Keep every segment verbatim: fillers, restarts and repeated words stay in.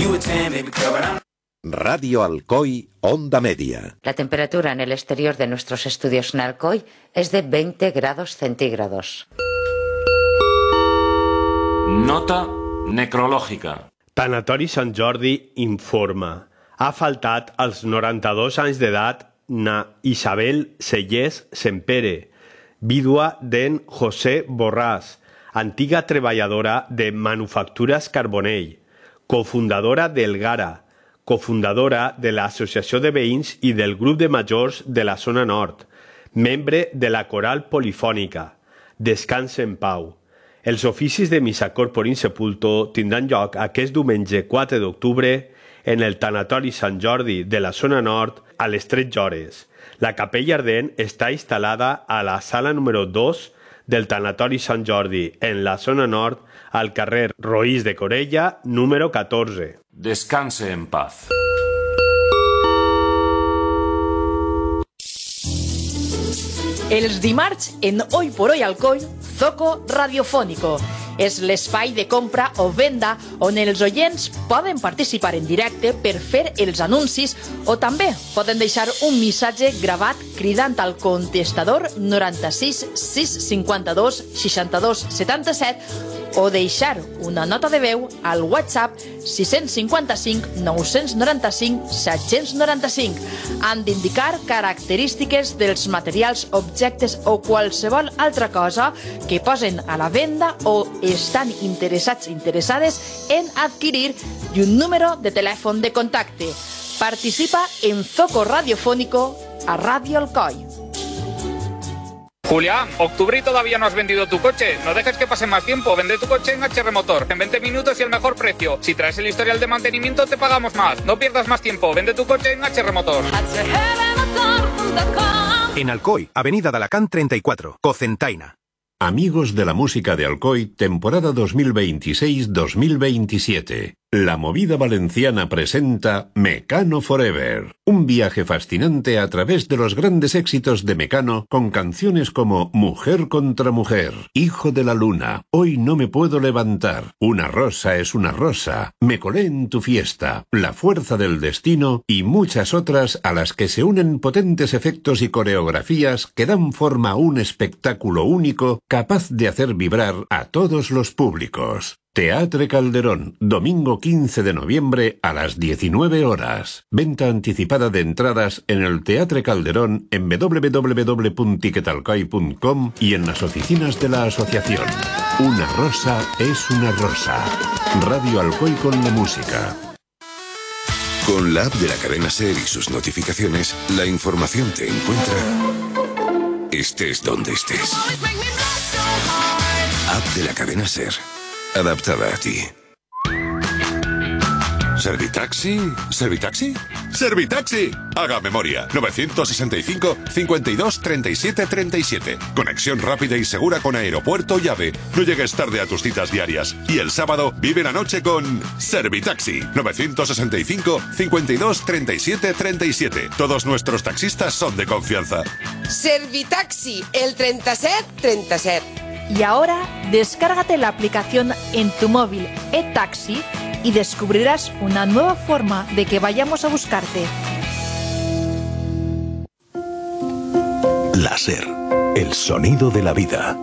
you a ten, baby girl, but I'm... Radio Alcoy, Onda Media. La temperatura en el exterior de nuestros estudios en Alcoy es de veinte grados centígrados. Nota necrològica. Tanatori Sant Jordi informa. Ha faltat als noranta-dos anys d'edat na Isabel Sellés Sempere, vídua d'en José Borràs, antiga treballadora de Manufactures Carbonell, cofundadora del Gara, cofundadora de l'Associació de Veïns i del Grup de Majors de la Zona Nord, membre de la Coral Polifònica. Descanse en pau. Els oficis de missa corpore insepulto tindran lloc aquest diumenge quatre d'octubre en el Tanatori Sant Jordi de la Zona Nord a les tretze hores. La capella ardent està instal·lada a la sala número dos del Tanatori Sant Jordi en la Zona Nord al carrer Roís de Corella, número catorze. Descanse en paz. Els dimarts, en Hoy por Hoy Alcoy, Zoco Radiofónico. És l'espai de compra o venda on els oients poden participar en directe per fer els anuncis o també poden deixar un missatge gravat cridant al contestador noranta-sis sis cinquanta-dos seixanta-dos setanta-set o deixar una nota de veu al WhatsApp sis cinquanta-cinc nou noranta-cinc set noranta-cinc. Han d'indicar característiques dels materials, objectes o qualsevol altra cosa que posen a la venda o estan interessats interessades en adquirir i un número de telèfon de contacte. Participa en Zoco Radiofónico a Radio Alcoy. Julián, octubre y todavía no has vendido tu coche. No dejes que pase más tiempo. Vende tu coche en H R Motor. En veinte minutos y el mejor precio. Si traes el historial de mantenimiento, te pagamos más. No pierdas más tiempo. Vende tu coche en H R Motor. En Alcoy, Avenida de Alacant treinta y cuatro, Cocentaina. Amigos de la música de Alcoy, temporada dos mil veintiséis dos mil veintisiete. La Movida Valenciana presenta Mecano Forever, un viaje fascinante a través de los grandes éxitos de Mecano con canciones como Mujer contra Mujer, Hijo de la Luna, Hoy no me puedo levantar, Una rosa es una rosa, Me colé en tu fiesta, La fuerza del destino y muchas otras a las que se unen potentes efectos y coreografías que dan forma a un espectáculo único capaz de hacer vibrar a todos los públicos. Teatre Calderón, domingo quince de noviembre a las diecinueve horas. Venta anticipada de entradas en el Teatre Calderón en doble u doble u doble u punto tiquetalcoy punto com y en las oficinas de la asociación. Una rosa es una rosa. Radio Alcoy con la música. Con la app de la cadena SER y sus notificaciones, la información te encuentra estés donde estés. App de la cadena SER. Adaptada a ti. ¿Servitaxi? ¿Servitaxi? ¡Servitaxi! Haga memoria. novecientos sesenta y cinco, cincuenta y dos, treinta y siete, treinta y siete. Conexión rápida y segura con aeropuerto y AVE. No llegues tarde a tus citas diarias. Y el sábado vive la noche con Servitaxi. novecientos sesenta y cinco, cincuenta y dos, treinta y siete, treinta y siete. Todos nuestros taxistas son de confianza. Servitaxi, el treinta y siete, treinta y siete. Y ahora, descárgate la aplicación en tu móvil eTaxi y descubrirás una nueva forma de que vayamos a buscarte. La SER, el sonido de la vida.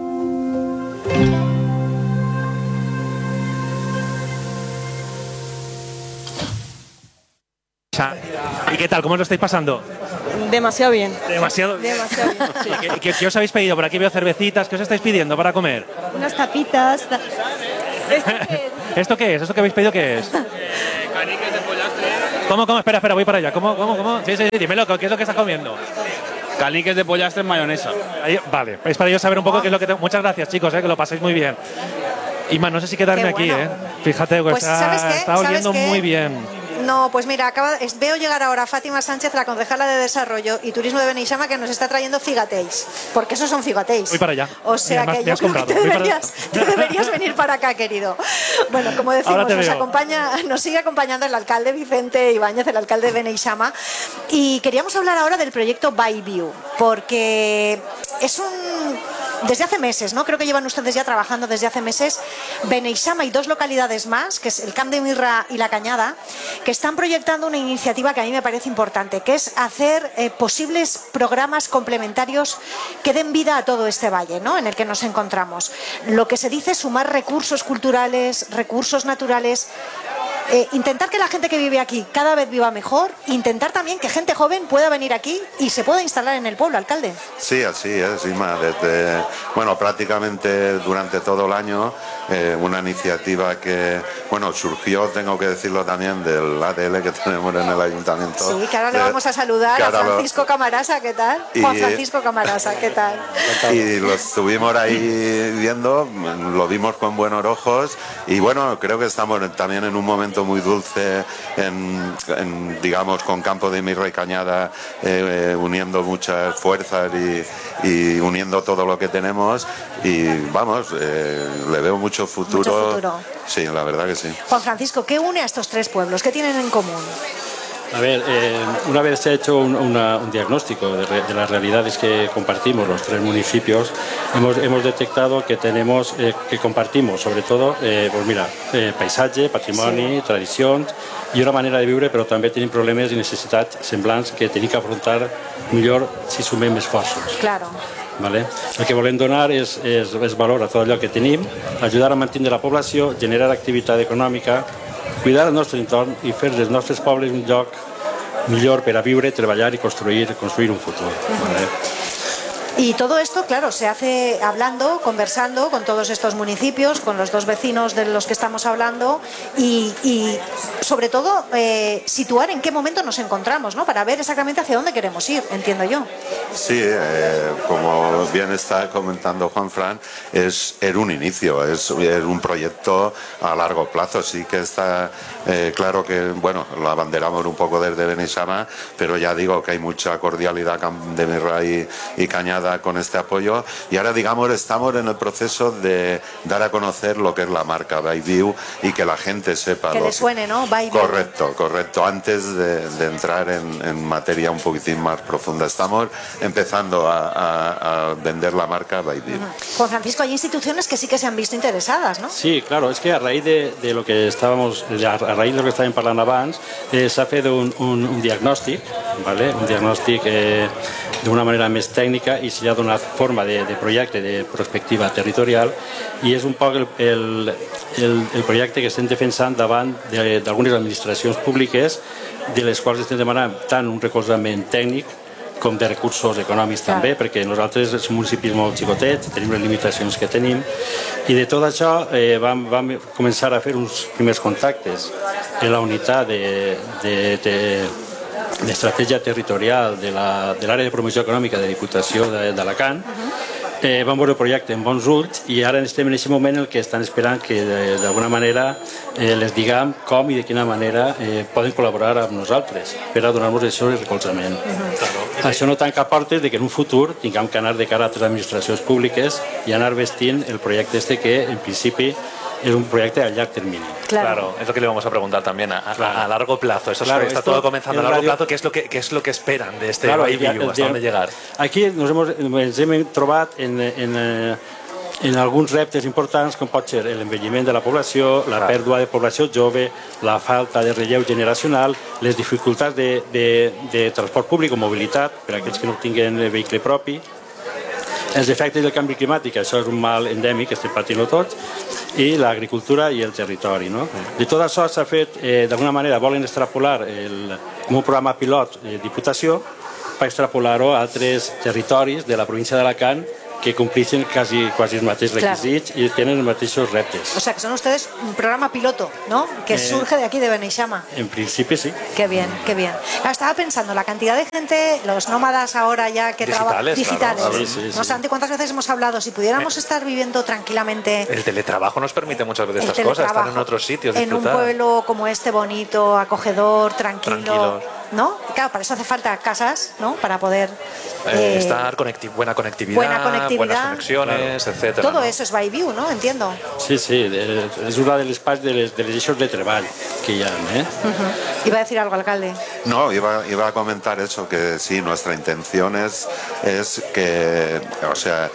¿Y qué tal? ¿Cómo os lo estáis pasando? Demasiado bien. Demasiado bien. Demasiado bien. Sí, ¿qué, qué, ¿Qué os habéis pedido? Por aquí veo cervecitas. ¿Qué os estáis pidiendo para comer? Unas tapitas. Ta... ¿Esto qué es? ¿Esto qué es? ¿Esto que habéis pedido qué es? Eh, caniques de pollastre. ¿Cómo, cómo? Espera, espera, voy para allá. ¿Cómo, cómo, cómo? Sí, sí, sí, dímelo, ¿qué es lo que estás comiendo? Caniques de pollastre en mayonesa. Ahí, vale, es para yo saber un poco qué es lo que... Te... Muchas gracias, chicos, eh, que lo paséis muy bien. Inma, no sé si quedarme aquí, ¿eh? Fíjate, pues está, ¿sabes qué? está oliendo ¿Sabes qué? muy bien. No, pues mira, acaba, es, veo llegar ahora Fátima Sánchez, la concejala de Desarrollo y Turismo de Beneixama, que nos está trayendo figateis, porque esos son figateis. Voy para allá. O sea Mira, que yo creo que te deberías, te deberías venir para acá, querido. Bueno, como decimos, nos, acompaña, nos sigue acompañando el alcalde Vicente Ibáñez, el alcalde de Beneixama, y queríamos hablar ahora del proyecto Byview, porque es un... desde hace meses, ¿no? Creo que llevan ustedes ya trabajando desde hace meses, Beneixama y dos localidades más, que es el Camp de Mirra y La Cañada, que están proyectando una iniciativa que a mí me parece importante, que es hacer eh, posibles programas complementarios que den vida a todo este valle, ¿no?, en el que nos encontramos. Lo que se dice es sumar recursos culturales, recursos naturales, eh, intentar que la gente que vive aquí cada vez viva mejor, intentar también que gente joven pueda venir aquí y se pueda instalar en el pueblo, alcalde. Sí, así es, Ima. Desde, bueno, prácticamente durante todo el año, eh, una iniciativa que, bueno, surgió, tengo que decirlo también, del A D L que tenemos en el ayuntamiento. Sí, que ahora le de, vamos a saludar a Francisco lo, Camarasa, ¿qué tal? Y, Juan Francisco Camarasa, ¿qué tal? Y lo estuvimos ahí viendo, lo vimos con buenos ojos y bueno, creo que estamos también en un momento muy dulce, en, en, digamos, con Campo de Mirra y Cañada, eh, eh, uniendo muchas fuerzas y, y uniendo todo lo que tenemos y vamos, eh, le veo mucho futuro. Mucho futuro. Sí, la verdad que sí. Juan Francisco, ¿qué une a estos tres pueblos? ¿Qué tienen en común? A ver, eh, una vez se ha hecho un, una, un diagnóstico de, re, de las realidades que compartimos los tres municipios, hemos, hemos detectado que tenemos, eh, que compartimos sobre todo, eh, pues mira, eh, paisatge, patrimoni, sí. tradicions i una manera de viure, però també tenim problemes i necessitats semblants que tenim que afrontar millor si sumem esforços. Claro. Vale? El que volem donar és, és, és valor a tot allò que tenim, ajudar a mantenir la població, generar activitat econòmica, cuidar el nostre entorn i fer dels nostres pobles un lloc millor per a viure, treballar i construir, construir un futur. ¿Vale? Y todo esto, claro, se hace hablando, conversando con todos estos municipios, con los dos vecinos de los que estamos hablando y, y sobre todo, eh, situar en qué momento nos encontramos, ¿no? Para ver exactamente hacia dónde queremos ir, entiendo yo. Sí, eh, como bien está comentando Juan Fran, es, es un inicio, es, es un proyecto a largo plazo. Sí que está eh, claro que, bueno, lo abanderamos un poco desde Beneixama, pero ya digo que hay mucha cordialidad de Mirra y, y Cañada con este apoyo y ahora, digamos, estamos en el proceso de dar a conocer lo que es la marca Bellviu y que la gente sepa. Que lo le suene, ¿no? Bellviu. Correcto, correcto. Antes de, de entrar en, en materia un poquitín más profunda, estamos empezando a, a, a vender la marca Bellviu. Uh-huh. Juan Francisco, hay instituciones que sí que se han visto interesadas, ¿no? Sí, claro, es que a raíz de, de lo que estábamos, a raíz de lo que estàvem parlant abans, eh, s'ha fet un, un, un diagnòstic, ¿vale? Un diagnòstic eh, d'una manera més tècnica i s'hi ha donat forma de, de projecte de prospectiva territorial i és un poc el, el, el, el projecte que estem defensant davant d'algunes administracions públiques de les quals estem demanant tant un recolzament tècnic com de recursos econòmics Clar. també, perquè nosaltres som municipis molt xicotets, tenim les limitacions que tenim i de tot això eh, vam, vam començar a fer uns primers contactes en la unitat de, de, de d'estratègia territorial de l'àrea de, de promoció econòmica de Diputació d'Alacant. Eh, vam veure el projecte en bons ulls i ara estem en aquest moment el que estan esperant que d'alguna manera eh, les diguem com i de quina manera eh, poden col·laborar amb nosaltres per a donar-nos això de recolzament. Uh-huh. Claro. Això no tanca portes de que en un futur tinguem que anar de cara a altres administracions públiques i anar vestint el projecte este que en principi es un proyecto a largo término. Claro. claro, es lo que le vamos a preguntar también a, a, claro. a largo plazo. Eso claro, está todo comenzando a largo radio... plazo. ¿Qué es lo que, qué es lo que esperan de este claro, Bellviu? ¿Hasta dónde llegar? Aquí nos hemos, ens hem trobat en, en, en alguns reptes importants com pot ser l'envelliment de la població, la claro. pèrdua de població jove, la falta de relleu generacional, les dificultats de, de, de transport públic o mobilitat per a aquells que no tinguin vehicle propi, els efectes del canvi climàtic, això és un mal endèmic que estem patint tots, i l'agricultura i el territori. No? De tot això s'ha fet, eh, d'alguna manera, volen extrapolar el, un programa pilot de Diputació per extrapolar-ho a altres territoris de la província d'Alacant que complixen quasi, quasi els mateixos requisits claro. i tenen els mateixos reptes. O sea, que son ustedes un programa piloto, ¿no? Que eh, surge de aquí, de Beneixama. En principio sí. Qué bien, qué bien. Claro, estaba pensando, la cantidad de gente, los nómadas ahora ya que trabajan... Digitales, digitales. Claro. Sí, sí, sí. No sé, ¿cuántas veces hemos hablado? Si pudiéramos eh. estar viviendo tranquilamente... El teletrabajo nos permite muchas veces estas cosas, estar en otros sitios, disfrutar. En un pueblo como este bonito, acogedor, tranquilo... Tranquilos. ¿no? Claro, para eso hace falta casas, ¿no? Para poder... Eh, eh, estar conecti buena conectividad, buena conectividad, buenas conexiones, claro, etcétera. Todo ¿no? eso es by view, ¿no? Entiendo. Sí, sí, és una de les parts de les, de les eixos de treball que hi ha, eh? Uh-huh. Iba a decir algo, alcalde. No, iba, iba a comentar eso, que sí, nuestra intención es, es que, o sea,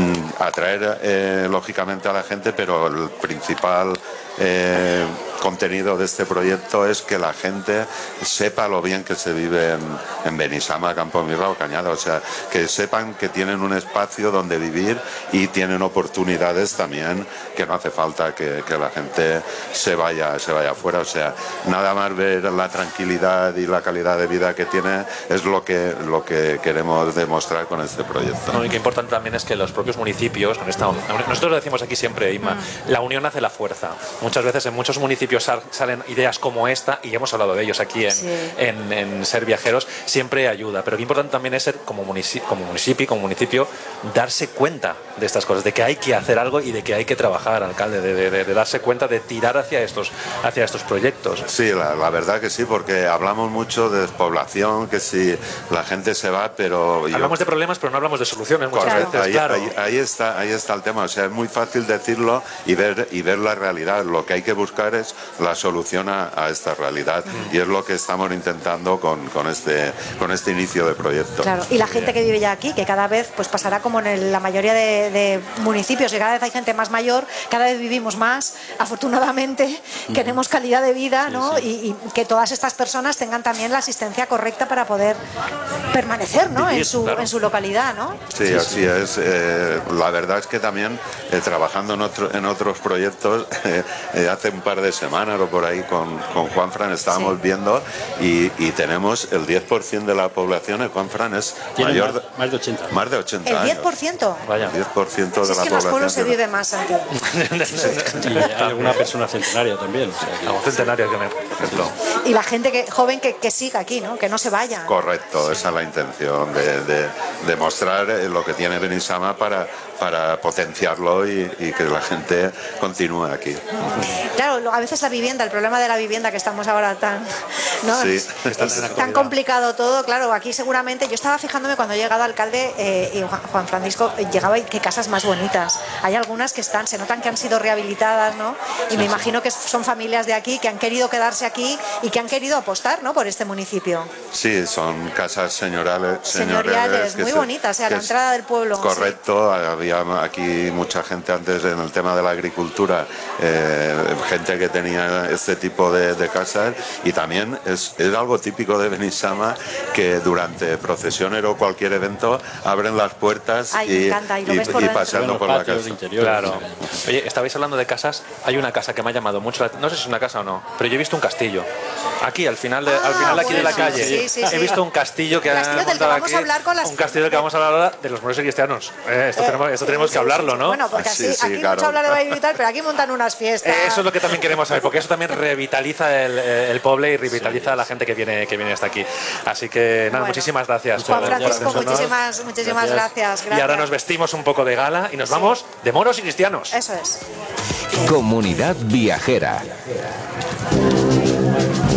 atraer eh, lógicamente a la gente, pero el principal eh, contenido de este proyecto es que la gente sepa lo bien que se vive en, en Benissama, Campomirra o Cañada, o sea, que sepan que tienen un espacio donde vivir y tienen oportunidades también, que no hace falta que, que la gente se vaya, se vaya afuera, o sea, nada más ver la tranquilidad y la calidad de vida que tiene es lo que, lo que queremos demostrar con este proyecto. No, y que importante también es que los propios municipios, con esta, nosotros lo decimos aquí siempre, Inma, mm. la unión hace la fuerza. Muchas veces en muchos municipios sal, salen ideas como esta, y hemos hablado de ellos aquí en, sí. en, en Ser Viajeros, siempre ayuda. Pero lo importante también es ser, como municipio, como municipio, como municipio, darse cuenta de estas cosas, de que hay que hacer algo y de que hay que trabajar, alcalde, de, de, de, de darse cuenta, de tirar hacia estos, hacia estos proyectos. Sí, la, la verdad que sí, porque hablamos mucho de despoblación, que si la gente se va, pero... Hablamos yo... de problemas, pero no hablamos de soluciones muchas Correcto, veces, ahí, claro. ahí, ahí, está, ahí está el tema, o sea, es muy fácil decirlo y ver, y ver la realidad. Lo que hay que buscar es la solución a, a esta realidad, mm. y es lo que estamos intentando con, con, este, con este inicio de proyecto. Claro, y la gente que vive ya aquí, que cada vez pues pasará como en el, la mayoría de, de municipios, que cada vez hay gente más mayor, cada vez vivimos más, afortunadamente, mm. queremos calidad de vida, sí, ¿no? Sí. Y, y que todas estas personas tengan también la asistencia correcta para poder permanecer, ¿no? Vivir, en, su, claro. en su localidad, ¿no? Sí, sí así sí. es. Eh, la verdad es que también eh, trabajando en, otro, en otros proyectos, eh, eh, hace un par de semanas o por ahí con, con Juanfran estábamos sí. viendo y, y tenemos el diez por ciento de la población, el Juanfran es Tiene mayor más, más de ochenta. Más de ochenta ¿El diez por ciento? Años. Vaya. El diez por ciento de sí, la es que población. en los pueblos se vive más, Santi. Y hay alguna persona centenaria también. O sea, que... Algo centenario que me, por ejemplo. Y la gente que, joven que, que siga aquí, ¿no? Que no se vaya. Correcto, sí. Esa es la intención de, de, de mostrar lo que tiene Benissama para, para potenciarlo y, y que la gente continúe aquí. Claro, a veces la vivienda, el problema de la vivienda que estamos ahora tan, ¿no? Sí, es, es tan complicado todo, claro, aquí seguramente, yo estaba fijándome cuando he llegado alcalde eh, y Juan Francisco llegaba y qué casas más bonitas. Hay algunas que están, se notan que han sido rehabilitadas, ¿no? Y me imagino que son familias de aquí que han querido quedarse aquí y que han querido apostar, ¿no? Por este municipio. Sí, son casas señoriales, señoriales muy se, bonitas, a la entrada del pueblo. Correcto, sí. Había aquí mucha gente antes en el tema de la agricultura, eh, gente que tenía este tipo de, de casas, y también es, es algo típico de Benissama que durante procesiones o cualquier evento abren las puertas. Ay, y, me encanta, y, lo y, ves por y paseando por la casa. Interior, claro. Oye, estabais hablando de casas, hay una casa que me ha llamado mucho la, no sé si es una casa o no, pero yo he visto un castillo aquí al final de, ah, al final aquí bueno, de la calle. Sí, sí, he sí. visto un castillo que castillo han montado aquí, las... un castillo del que vamos a hablar ahora de los moros y cristianos. Eh, esto eh, tenemos, esto sí, tenemos sí, que hablarlo, ¿no? Bueno, porque así, sí, sí, aquí claro. mucho hablar de baile y tal, pero aquí montan unas fiestas. Eh, eso es lo que también queremos saber, porque eso también revitaliza el, el pueblo y revitaliza sí. a la gente que viene que viene hasta aquí. Así que nada, bueno, muchísimas gracias. Juan Francisco, muchísimas, muchísimas gracias. Gracias, gracias. Y ahora nos vestimos un poco de gala y nos sí. vamos de moros y cristianos. Eso es. Comunidad Viajera.